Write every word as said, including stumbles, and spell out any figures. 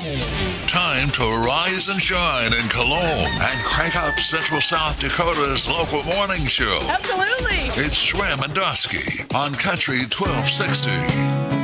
Time to rise and shine in Cologne and crank up Central South Dakota's local morning show. Absolutely. It's Shwem and Dusky on Country twelve sixty.